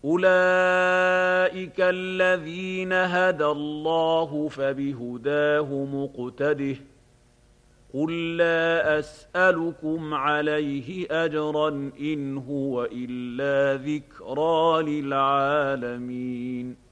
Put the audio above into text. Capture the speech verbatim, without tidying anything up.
أولئك الذين هدى الله فبهداه مقتده قل لا أسألكم عليه أجرا إن هو إلا ذكرى للعالمين